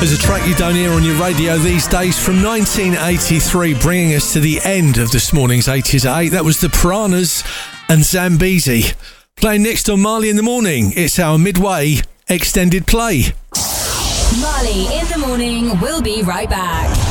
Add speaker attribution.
Speaker 1: There's a track you don't hear on your radio these days from 1983, bringing us to the end of this morning's 80s at 8. That was the Piranhas and Zambezi. Playing next on Marley in the Morning, it's our midway extended play.
Speaker 2: Marley in the Morning, we'll be right back.